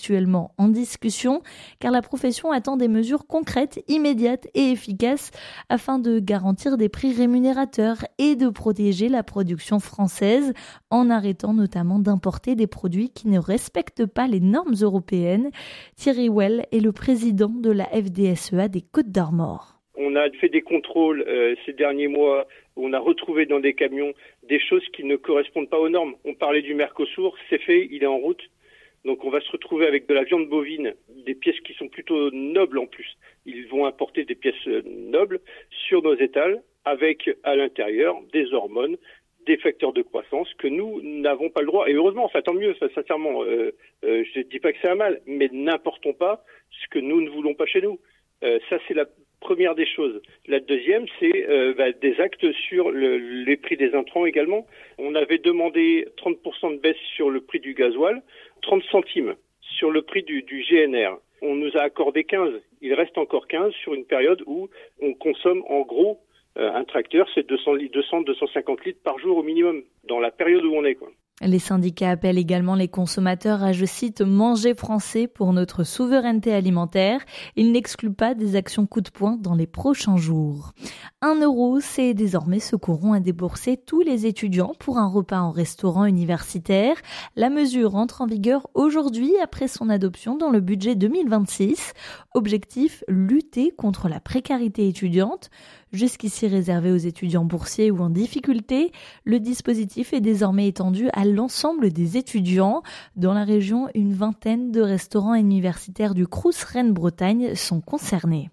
actuellement en discussion car la profession attend des mesures concrètes, immédiates et efficaces afin de garantir des prix rémunérateurs et de protéger la production française en arrêtant notamment d'importer des produits qui ne respectent pas les normes européennes. Thierry Well est le président de la FDSEA des Côtes-d'Armor. On a fait des contrôles ces derniers mois où on a retrouvé dans des camions des choses qui ne correspondent pas aux normes. On parlait du Mercosur, c'est fait, il est en route. Donc on va se retrouver avec de la viande bovine, des pièces qui sont plutôt nobles en plus. Ils vont importer des pièces nobles sur nos étals avec à l'intérieur des hormones, des facteurs de croissance que nous n'avons pas le droit. Et heureusement, ça tant mieux, ça, sincèrement. Je ne dis pas que c'est un mal, mais n'importons pas ce que nous ne voulons pas chez nous. Ça, c'est la première des choses. La deuxième, c'est des actes sur les prix des intrants également. On avait demandé 30% de baisse sur le prix du gasoil, 30 centimes sur le prix du GNR. On nous a accordé 15. Il reste encore 15 sur une période où on consomme en gros un tracteur, c'est 200-250 litres par jour au minimum, dans la période où on est, quoi. Les syndicats appellent également les consommateurs à, je cite, « manger français pour notre souveraineté alimentaire ». Ils n'excluent pas des actions coup de poing dans les prochains jours. 1 €, c'est désormais ce qu'auront à débourser tous les étudiants pour un repas en restaurant universitaire. La mesure entre en vigueur aujourd'hui après son adoption dans le budget 2026. Objectif, lutter contre la précarité étudiante. Jusqu'ici réservé aux étudiants boursiers ou en difficulté, le dispositif est désormais étendu à l'ensemble des étudiants. Dans la région, une vingtaine de restaurants universitaires du Crous Rennes-Bretagne sont concernés.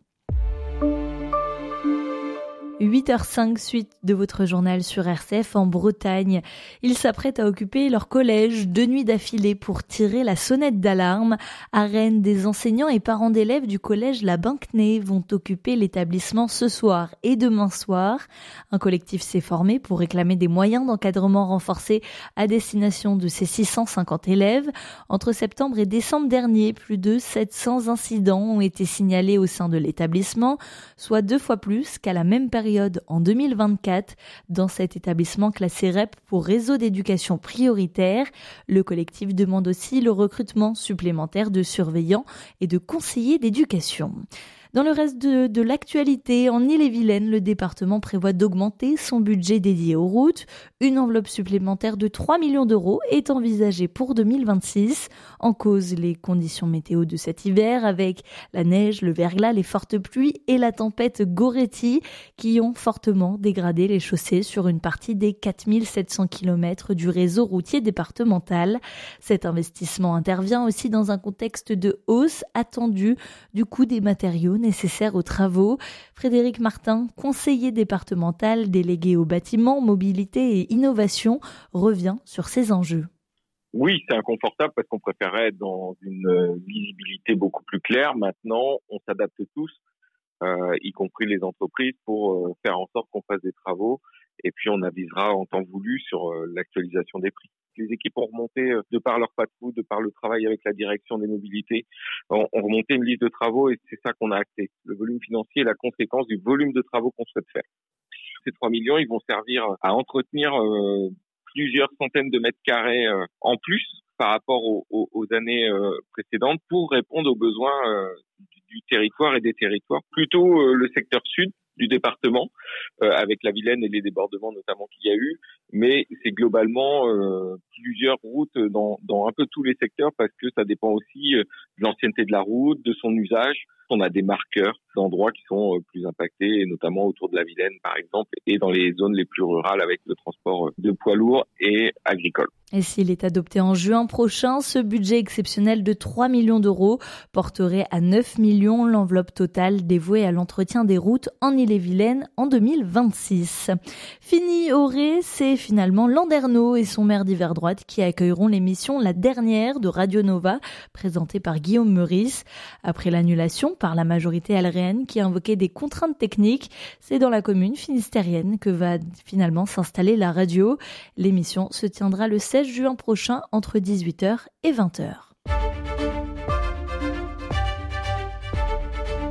8h05, suite de votre journal sur RCF en Bretagne. Ils s'apprêtent à occuper leur collège 2 nuits d'affilée pour tirer la sonnette d'alarme. À Rennes, des enseignants et parents d'élèves du collège La Binquenée vont occuper l'établissement ce soir et demain soir. Un collectif s'est formé pour réclamer des moyens d'encadrement renforcés à destination de ces 650 élèves. Entre septembre et décembre dernier, plus de 700 incidents ont été signalés au sein de l'établissement, soit 2 fois plus qu'à la même période en 2024 dans cet établissement classé REP pour réseau d'éducation prioritaire. Le collectif demande aussi le recrutement supplémentaire de surveillants et de conseillers d'éducation. Dans le reste de l'actualité, en Ille-et-Vilaine, le département prévoit d'augmenter son budget dédié aux routes. Une enveloppe supplémentaire de 3 millions d'euros est envisagée pour 2026. En cause, les conditions météo de cet hiver avec la neige, le verglas, les fortes pluies et la tempête Goretti qui ont fortement dégradé les chaussées sur une partie des 4700 km du réseau routier départemental. Cet investissement intervient aussi dans un contexte de hausse attendue du coût des matériaux nécessaires aux travaux. Frédéric Martin, conseiller départemental délégué au bâtiment, mobilité et innovation, revient sur ces enjeux. Oui, c'est inconfortable parce qu'on préférait être dans une visibilité beaucoup plus claire. Maintenant, on s'adapte tous, y compris les entreprises, pour faire en sorte qu'on fasse des travaux et puis on avisera en temps voulu sur l'actualisation des prix. Les équipes ont remonté, de par leur patrouille, de par le travail avec la direction des mobilités, ont remonté une liste de travaux et c'est ça qu'on a acté. Le volume financier est la conséquence du volume de travaux qu'on souhaite faire. Ces 3 millions, ils vont servir à entretenir plusieurs centaines de mètres carrés en plus par rapport aux années précédentes pour répondre aux besoins du territoire et des territoires. Plutôt le secteur sud du département, avec la Vilaine et les débordements notamment qu'il y a eu, mais c'est globalement plusieurs routes dans un peu tous les secteurs parce que ça dépend aussi de l'ancienneté de la route, de son usage. On a des marqueurs d'endroits qui sont plus impactés, et notamment autour de la Vilaine par exemple, et dans les zones les plus rurales avec le transport de poids lourds et agricoles. Et s'il est adopté en juin prochain, ce budget exceptionnel de 3 millions d'euros porterait à 9 millions l'enveloppe totale dévouée à l'entretien des routes en Ille-et-Vilaine en 2026. Fini Auré, c'est finalement Landerneau et son maire d'hiver droite qui accueilleront l'émission La Dernière de Radio Nova, présentée par Guillaume Meurice. Après l'annulation par la majorité alréenne qui a invoqué des contraintes techniques, c'est dans la commune finistérienne que va finalement s'installer la radio. L'émission se tiendra le 16 juin prochain entre 18h et 20h.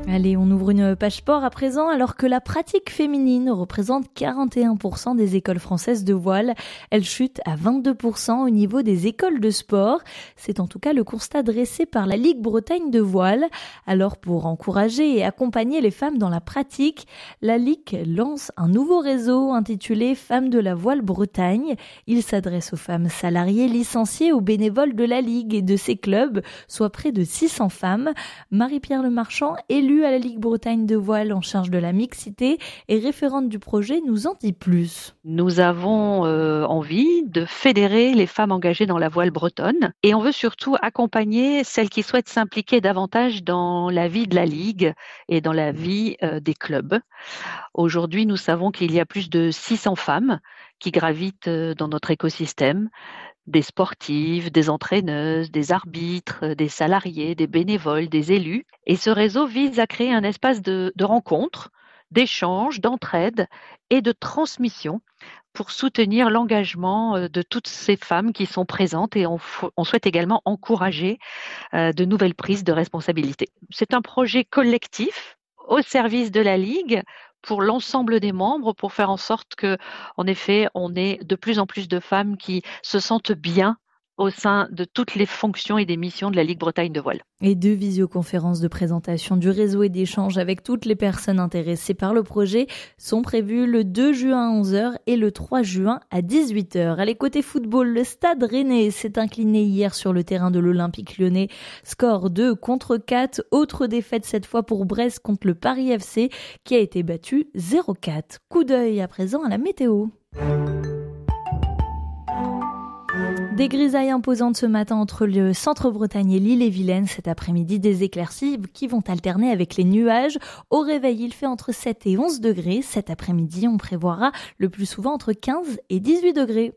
Allez, on ouvre une page sport à présent, alors que la pratique féminine représente 41% des écoles françaises de voile. Elle chute à 22% au niveau des écoles de sport. C'est en tout cas le constat dressé par la Ligue Bretagne de voile. Alors, pour encourager et accompagner les femmes dans la pratique, la Ligue lance un nouveau réseau intitulé Femmes de la voile Bretagne. Il s'adresse aux femmes salariées, licenciées ou bénévoles de la Ligue et de ses clubs, soit près de 600 femmes. Marie-Pierre Lemarchand, élue à la Ligue Bretagne de voile en charge de la mixité et référente du projet, nous en dit plus. Nous avons envie de fédérer les femmes engagées dans la voile bretonne et on veut surtout accompagner celles qui souhaitent s'impliquer davantage dans la vie de la Ligue et dans la vie des clubs. Aujourd'hui, nous savons qu'il y a plus de 600 femmes qui gravitent dans notre écosystème. Des sportives, des entraîneuses, des arbitres, des salariés, des bénévoles, des élus. Et ce réseau vise à créer un espace de rencontre, d'échange, d'entraide et de transmission pour soutenir l'engagement de toutes ces femmes qui sont présentes et on souhaite également encourager de nouvelles prises de responsabilité. C'est un projet collectif au service de la Ligue pour l'ensemble des membres, pour faire en sorte que, en effet, on ait de plus en plus de femmes qui se sentent bien au sein de toutes les fonctions et des missions de la Ligue Bretagne de voile. Et 2 visioconférences de présentation du réseau et d'échange avec toutes les personnes intéressées par le projet sont prévues le 2 juin à 11h et le 3 juin à 18h. Allez, côté football, le Stade Rennais s'est incliné hier sur le terrain de l'Olympique Lyonnais. Score 2-4. Autre défaite cette fois pour Brest contre le Paris FC qui a été battu 0-4. Coup d'œil à présent à la météo. Des grisailles imposantes ce matin entre le centre-Bretagne et l'île-et-Vilaine. Cet après-midi, des éclaircies qui vont alterner avec les nuages. Au réveil, il fait entre 7 et 11 degrés. Cet après-midi, on prévoira le plus souvent entre 15 et 18 degrés.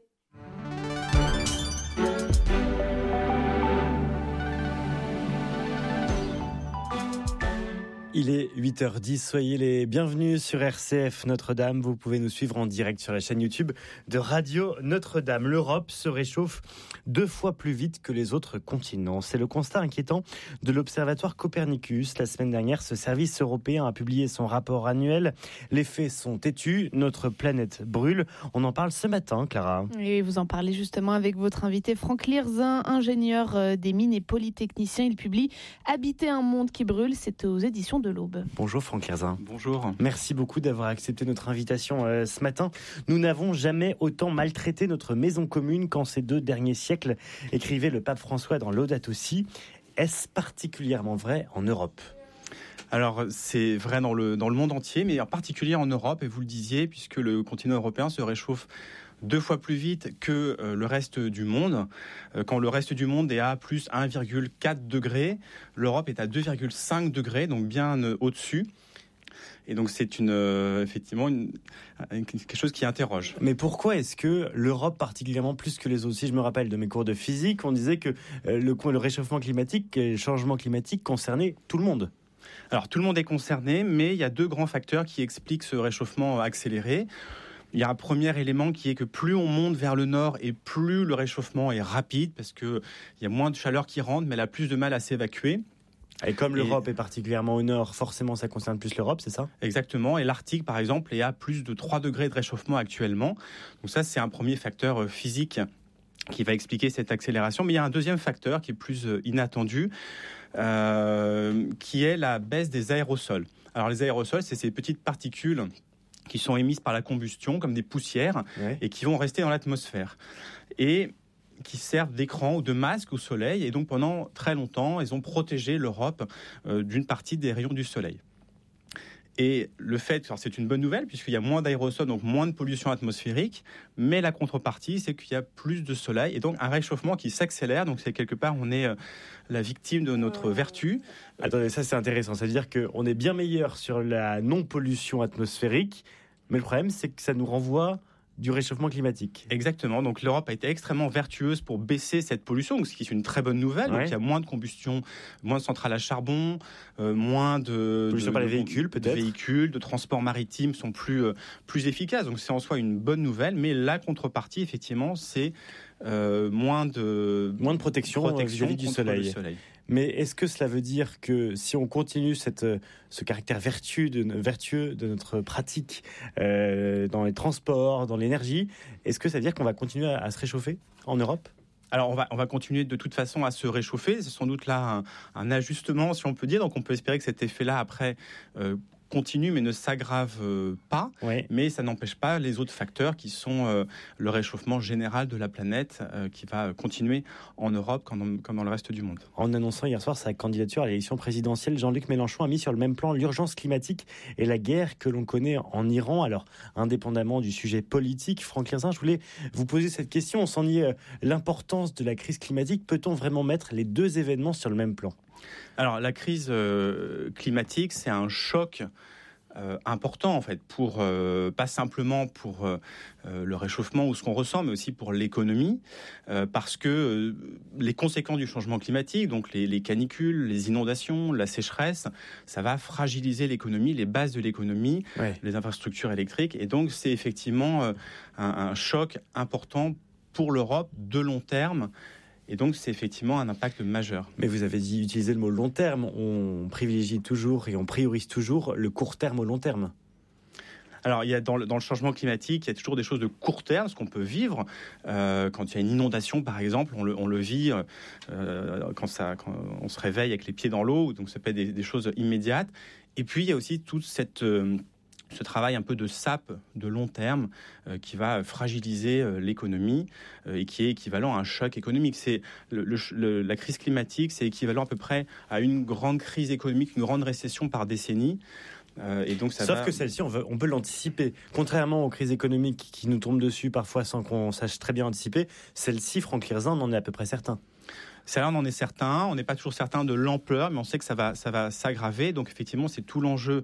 Il est 8h10, soyez les bienvenus sur RCF Notre-Dame. Vous pouvez nous suivre en direct sur la chaîne YouTube de Radio Notre-Dame. L'Europe se réchauffe 2 fois plus vite que les autres continents. C'est le constat inquiétant de l'Observatoire Copernicus. La semaine dernière, ce service européen a publié son rapport annuel. Les faits sont têtus, notre planète brûle. On en parle ce matin, Clara. Et vous en parlez justement avec votre invité Franck Lirzin, ingénieur des mines et polytechnicien. Il publie « Habiter un monde qui brûle », c'est aux éditions de l'Aube. Bonjour Franck Lirzin. Bonjour. Merci beaucoup d'avoir accepté notre invitation ce matin. Nous n'avons jamais autant maltraité notre maison commune qu'en ces 2 derniers siècles, écrivait le pape François dans Laudato Si. Est-ce particulièrement vrai en Europe ? Alors, c'est vrai dans le monde entier, mais en particulier en Europe, et vous le disiez, puisque le continent européen se réchauffe 2 fois plus vite que le reste du monde. Quand le reste du monde est à plus 1,4 degrés, l'Europe est à 2,5 degrés, donc bien au-dessus. Et donc c'est effectivement quelque chose qui interroge. Mais pourquoi est-ce que l'Europe particulièrement plus que les autres ? Si je me rappelle de mes cours de physique, on disait que le réchauffement climatique, le changement climatique concernait tout le monde. Alors tout le monde est concerné, mais il y a 2 grands facteurs qui expliquent ce réchauffement accéléré. Il y a un premier élément qui est que plus on monte vers le nord et plus le réchauffement est rapide, parce qu'il y a moins de chaleur qui rentre, mais elle a plus de mal à s'évacuer. Et comme l'Europe est particulièrement au nord, forcément ça concerne plus l'Europe, c'est ça ? Exactement, et l'Arctique par exemple est à plus de 3 degrés de réchauffement actuellement. Donc ça c'est un premier facteur physique qui va expliquer cette accélération. Mais il y a un deuxième facteur qui est plus inattendu, qui est la baisse des aérosols. Alors les aérosols, c'est ces petites particules qui sont émises par la combustion comme des poussières et qui vont rester dans l'atmosphère et qui servent d'écran ou de masque au soleil. Et donc pendant très longtemps, elles ont protégé l'Europe d'une partie des rayons du soleil. Et le fait, alors c'est une bonne nouvelle puisqu'il y a moins d'aérosols, donc moins de pollution atmosphérique, mais la contrepartie, c'est qu'il y a plus de soleil et donc un réchauffement qui s'accélère. Donc c'est quelque part, on est la victime de notre vertu. Attendez, ça c'est intéressant, ça veut dire qu'on est bien meilleur sur la non-pollution atmosphérique, mais le problème c'est que ça nous renvoie du réchauffement climatique. Exactement, donc l'Europe a été extrêmement vertueuse pour baisser cette pollution, ce qui est une très bonne nouvelle. Donc il y a moins de combustion, moins de centrales à charbon, moins de pollution par les véhicules peut-être. De véhicules, de transports maritimes sont plus efficaces. Donc c'est en soi une bonne nouvelle, mais la contrepartie effectivement c'est moins de protection vis-à-vis du soleil. Mais est-ce que cela veut dire que si on continue ce caractère vertueux de notre pratique dans les transports, dans l'énergie, est-ce que ça veut dire qu'on va continuer à se réchauffer en Europe ? Alors, on va continuer de toute façon à se réchauffer. C'est sans doute là un ajustement, si on peut dire. Donc, on peut espérer que cet effet-là, après, continue, mais ne s'aggrave pas. Oui. Mais ça n'empêche pas les autres facteurs qui sont le réchauffement général de la planète qui va continuer en Europe comme dans le reste du monde. En annonçant hier soir sa candidature à l'élection présidentielle, Jean-Luc Mélenchon a mis sur le même plan l'urgence climatique et la guerre que l'on connaît en Iran. Alors, indépendamment du sujet politique, Franck Lierzin, je voulais vous poser cette question. Sans nier l'importance de la crise climatique, peut-on vraiment mettre les deux événements sur le même plan ? Alors, la crise climatique, c'est un choc important, en fait, pas simplement pour le réchauffement ou ce qu'on ressent, mais aussi pour l'économie, parce que les conséquences du changement climatique, donc les canicules, les inondations, la sécheresse, ça va fragiliser l'économie, les bases de l'économie, les infrastructures électriques, et donc c'est effectivement un choc important pour l'Europe de long terme. Et donc, c'est effectivement un impact majeur. Mais vous avez utilisé le mot long terme. On privilégie toujours et on priorise toujours le court terme au long terme. Alors, il y a dans le changement climatique, il y a toujours des choses de court terme, ce qu'on peut vivre. Quand il y a une inondation, par exemple, on le vit quand on se réveille avec les pieds dans l'eau. Donc, ça peut être des choses immédiates. Et puis, il y a aussi toute ce travail un peu de sape de long terme qui va fragiliser l'économie et qui est équivalent à un choc économique. C'est la crise climatique, c'est équivalent à peu près à une grande crise économique, une grande récession par décennie. Et donc Sauf que celle-ci, on peut l'anticiper. Contrairement aux crises économiques qui nous tombent dessus parfois sans qu'on sache très bien anticiper, celle-ci, Franck Lierzin, on en est à peu près certain. Celle-là, on en est certain. On n'est pas toujours certain de l'ampleur, mais on sait que ça va s'aggraver. Donc effectivement, c'est tout l'enjeu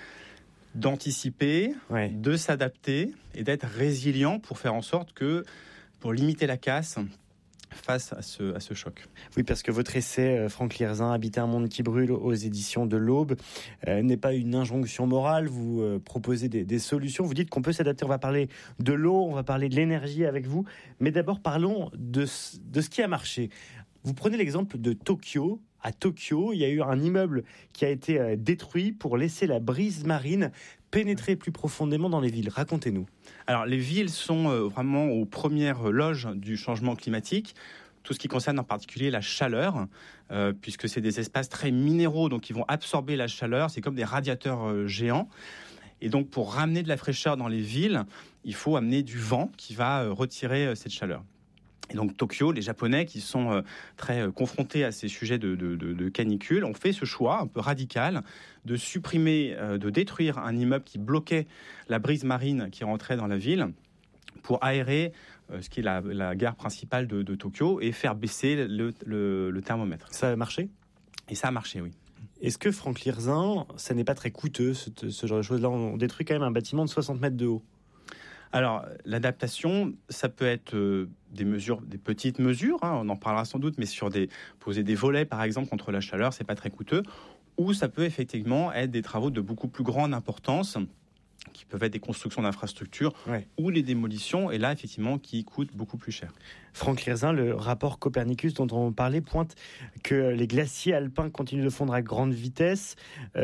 d'anticiper, de s'adapter et d'être résilient pour faire en sorte pour limiter la casse face à ce choc. Oui, parce que votre essai, Franck Lierzin, Habiter un monde qui brûle, aux éditions de l'Aube, n'est pas une injonction morale. Vous proposez des solutions. Vous dites qu'on peut s'adapter. On va parler de l'eau, on va parler de l'énergie avec vous. Mais d'abord, parlons de ce qui a marché. Vous prenez l'exemple de Tokyo. À Tokyo, il y a eu un immeuble qui a été détruit pour laisser la brise marine pénétrer plus profondément dans les villes. Racontez-nous. Alors, les villes sont vraiment aux premières loges du changement climatique. Tout ce qui concerne en particulier la chaleur, puisque c'est des espaces très minéraux, donc ils vont absorber la chaleur. C'est comme des radiateurs géants. Et donc, pour ramener de la fraîcheur dans les villes, il faut amener du vent qui va retirer cette chaleur. Et donc Tokyo, les Japonais qui sont très confrontés à ces sujets de canicule, ont fait ce choix un peu radical de supprimer, de détruire un immeuble qui bloquait la brise marine qui rentrait dans la ville pour aérer ce qui est la gare principale de Tokyo et faire baisser le thermomètre. Ça a marché ? Et ça a marché, oui. Est-ce que, Franck Lierzin, ça n'est pas très coûteux, ce genre de choses-là ? On détruit quand même un bâtiment de 60 mètres de haut. Alors, l'adaptation, ça peut être des petites mesures, on en parlera sans doute, mais poser des volets, par exemple, contre la chaleur, c'est pas très coûteux. Ou ça peut effectivement être des travaux de beaucoup plus grande importance, qui peuvent être des constructions d'infrastructures ou les démolitions, et là, effectivement, qui coûtent beaucoup plus cher. Franck Lierzin, le rapport Copernicus dont on parlait pointe que les glaciers alpins continuent de fondre à grande vitesse.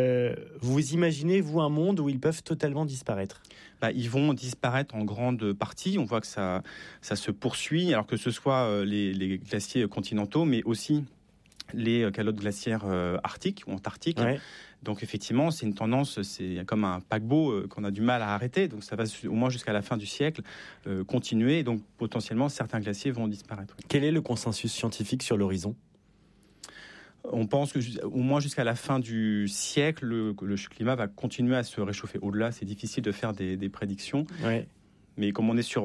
Vous imaginez, vous, un monde où ils peuvent totalement disparaître ? Ils vont disparaître en grande partie. On voit que ça se poursuit, alors que ce soit les glaciers continentaux, mais aussi les calottes glaciaires arctiques ou antarctiques. Donc effectivement, c'est une tendance, c'est comme un paquebot qu'on a du mal à arrêter. Donc ça va au moins jusqu'à la fin du siècle continuer. Et donc potentiellement, certains glaciers vont disparaître. Quel est le consensus scientifique sur l'horizon ? On pense qu'au moins jusqu'à la fin du siècle, le climat va continuer à se réchauffer. Au-delà, c'est difficile de faire des prédictions. Mais comme on est sur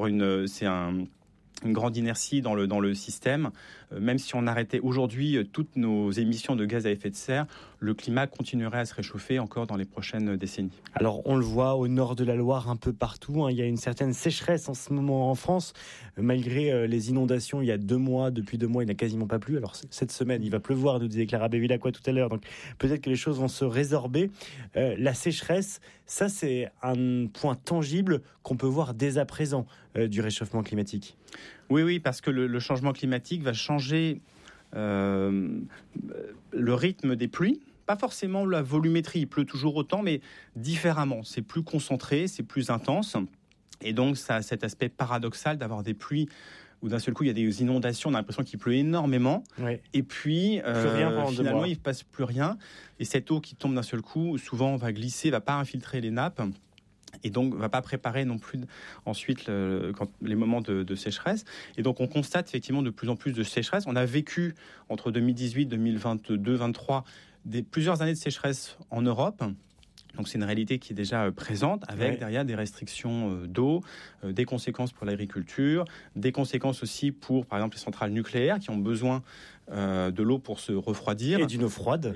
une grande inertie dans le système, même si on arrêtait aujourd'hui toutes nos émissions de gaz à effet de serre, le climat continuerait à se réchauffer encore dans les prochaines décennies. Alors on le voit au nord de la Loire, un peu partout, il y a une certaine sécheresse en ce moment en France, malgré les inondations il y a depuis 2 mois, il n'a quasiment pas plu. Alors cette semaine, il va pleuvoir, nous disait Clara Béville-Lacroix tout à l'heure, donc peut-être que les choses vont se résorber. La sécheresse, ça c'est un point tangible qu'on peut voir dès à présent du réchauffement climatique. Oui, parce que le changement climatique va changer le rythme des pluies. Pas forcément la volumétrie, il pleut toujours autant, mais différemment. C'est plus concentré, c'est plus intense. Et donc, ça a cet aspect paradoxal d'avoir des pluies où d'un seul coup, il y a des inondations, on a l'impression qu'il pleut énormément. Ouais. Et puis, finalement, il ne passe plus rien. Et cette eau qui tombe d'un seul coup, souvent, va glisser, ne va pas infiltrer les nappes. Et donc, ne va pas préparer non plus ensuite les moments de sécheresse. Et donc, on constate effectivement de plus en plus de sécheresse. On a vécu entre 2018, 2022, 2023, plusieurs années de sécheresse en Europe. Donc c'est une réalité qui est déjà présente, avec derrière des restrictions d'eau, des conséquences pour l'agriculture, des conséquences aussi pour, par exemple, les centrales nucléaires qui ont besoin de l'eau pour se refroidir. Et d'une eau froide.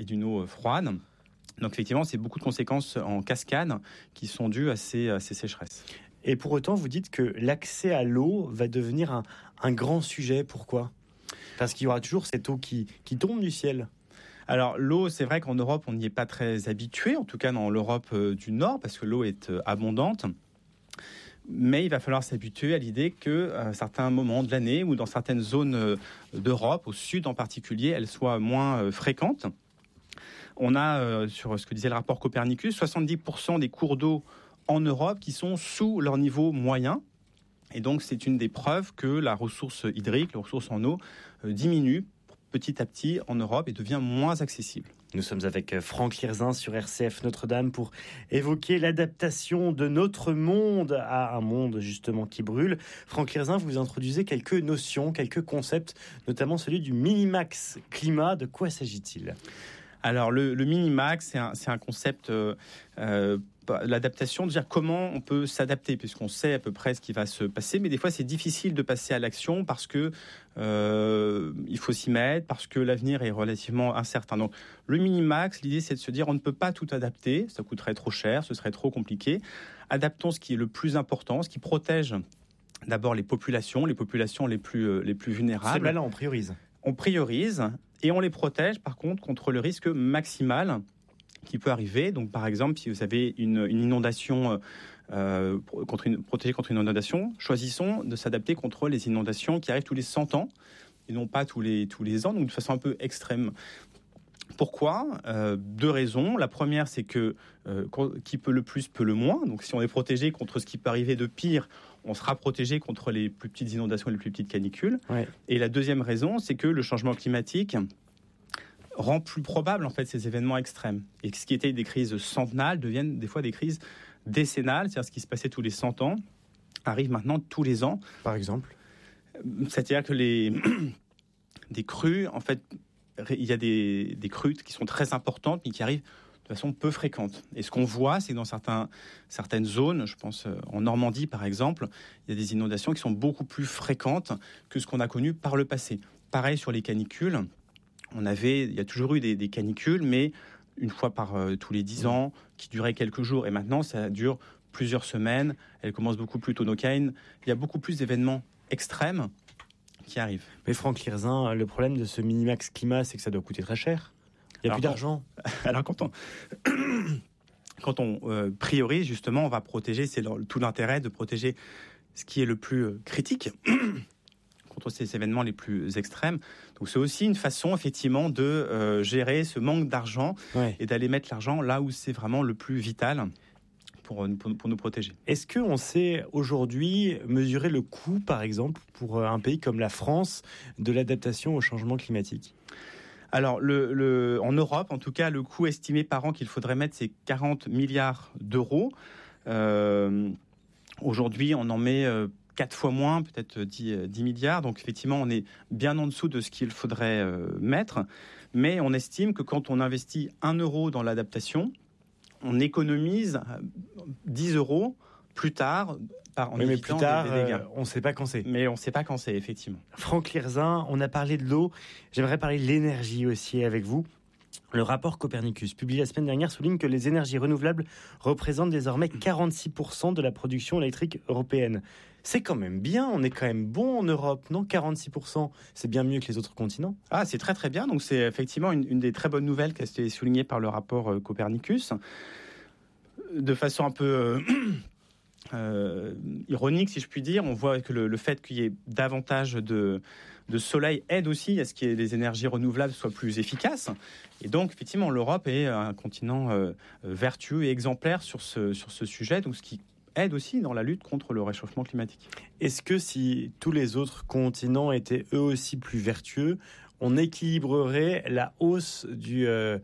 Donc effectivement, c'est beaucoup de conséquences en cascade qui sont dues à ces sécheresses. Et pour autant, vous dites que l'accès à l'eau va devenir un grand sujet. Pourquoi ? Parce qu'il y aura toujours cette eau qui tombe du ciel. Alors l'eau, c'est vrai qu'en Europe, on n'y est pas très habitué, en tout cas dans l'Europe du Nord, parce que l'eau est abondante. Mais il va falloir s'habituer à l'idée qu'à certains moments de l'année ou dans certaines zones d'Europe, au sud en particulier, elle soit moins fréquente. On a, sur ce que disait le rapport Copernicus, 70% des cours d'eau en Europe qui sont sous leur niveau moyen. Et donc, c'est une des preuves que la ressource hydrique, la ressource en eau, diminue petit à petit en Europe et devient moins accessible. Nous sommes avec Franck Lirzin sur RCF Notre-Dame pour évoquer l'adaptation de notre monde à un monde justement qui brûle. Franck Lirzin, vous introduisez quelques notions, quelques concepts, notamment celui du minimax climat. De quoi s'agit-il ? Alors le minimax, c'est un concept, l'adaptation, de dire comment on peut s'adapter, puisqu'on sait à peu près ce qui va se passer, mais des fois c'est difficile de passer à l'action parce que il faut s'y mettre, parce que l'avenir est relativement incertain. Donc le minimax, l'idée c'est de se dire on ne peut pas tout adapter, ça coûterait trop cher, ce serait trop compliqué. Adaptons ce qui est le plus important, ce qui protège d'abord les populations les plus vulnérables. C'est là on priorise. On priorise et on les protège par contre contre le risque maximal qui peut arriver. Donc par exemple, si vous avez une inondation, protégée contre une inondation, choisissons de s'adapter contre les inondations qui arrivent tous les 100 ans et non pas tous les ans, donc de façon un peu extrême. Pourquoi ? Deux raisons. La première, c'est que qui peut le plus peut le moins. Donc si on est protégé contre ce qui peut arriver de pire, on sera protégé contre les plus petites inondations et les plus petites canicules. Ouais. Et la deuxième raison, c'est que le changement climatique rend plus probable en fait ces événements extrêmes. Et ce qui était des crises centennales deviennent des fois des crises décennales, c'est-à-dire ce qui se passait tous les 100 ans arrive maintenant tous les ans. Par exemple ? C'est-à-dire que des crues, en fait, il y a des crues qui sont très importantes mais qui arrivent de façon peu fréquente. Et ce qu'on voit, c'est que dans certaines zones, je pense en Normandie par exemple, il y a des inondations qui sont beaucoup plus fréquentes que ce qu'on a connu par le passé. Pareil sur les canicules. Il y a toujours eu des canicules, mais une fois par tous les 10 ans, qui duraient quelques jours. Et maintenant, ça dure plusieurs semaines. Elle commence beaucoup plus tôt. Donc, il y a beaucoup plus d'événements extrêmes qui arrivent. Mais Franck Lirzin, le problème de ce minimax climat, c'est que ça doit coûter très cher. Il n'y a plus d'argent. Alors, quand on priorise, justement, on va protéger, c'est tout l'intérêt de protéger ce qui est le plus critique contre ces événements les plus extrêmes. Donc c'est aussi une façon effectivement de gérer ce manque d'argent et d'aller mettre l'argent là où c'est vraiment le plus vital pour nous protéger. Est-ce qu'on sait aujourd'hui mesurer le coût, par exemple, pour un pays comme la France, de l'adaptation au changement climatique ? Alors, en Europe, en tout cas, le coût estimé par an qu'il faudrait mettre, c'est 40 milliards d'euros. Aujourd'hui, on en met 4 fois moins, peut-être 10 milliards. Donc, effectivement, on est bien en dessous de ce qu'il faudrait mettre. Mais on estime que quand on investit 1 euro dans l'adaptation, on économise 10 euros plus tard en évitant des dégâts. On ne sait pas quand c'est. Mais on ne sait pas quand c'est, effectivement. Franck Lirzin, on a parlé de l'eau. J'aimerais parler de l'énergie aussi avec vous. Le rapport Copernicus, publié la semaine dernière, souligne que les énergies renouvelables représentent désormais 46% de la production électrique européenne. C'est quand même bien, on est quand même bon en Europe, non ? 46%, c'est bien mieux que les autres continents. Ah, c'est très très bien, donc c'est effectivement une des très bonnes nouvelles qui a été soulignée par le rapport Copernicus. De façon un peu ironique, si je puis dire, on voit que le fait qu'il y ait davantage de soleil aide aussi à ce que les énergies renouvelables soient plus efficaces. Et donc, effectivement, l'Europe est un continent vertueux et exemplaire sur ce sujet, donc ce qui aide aussi dans la lutte contre le réchauffement climatique. Est-ce que si tous les autres continents étaient eux aussi plus vertueux, on équilibrerait la hausse du